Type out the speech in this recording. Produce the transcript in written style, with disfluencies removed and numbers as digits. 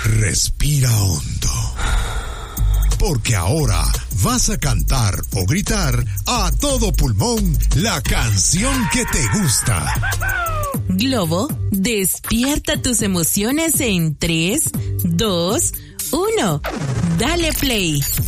Respira hondo. Porque ahora vas a cantar o gritar a todo pulmón la canción que te gusta. Globo, despierta tus emociones en 3, 2, 1. Dale play.